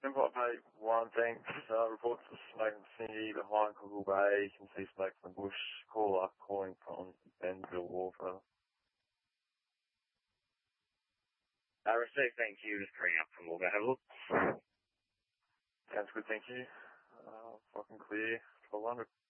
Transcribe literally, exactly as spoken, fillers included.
Import Bay one, thanks. Uh, reports of smoke in the vicinity behind Cockle Bay. You can see smoke from the bush. Caller calling from Benville Water. Uh, received, thank you. Just bring up from Wolga. Have a look. Sounds good, thank you. Uh, fucking clear. twelve hundred.